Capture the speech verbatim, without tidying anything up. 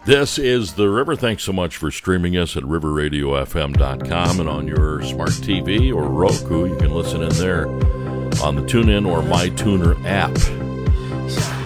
This is The River. Thanks so much for streaming us at river radio f m dot com, and on your smart T V or Roku, you can listen in there on the TuneIn or MyTuner app.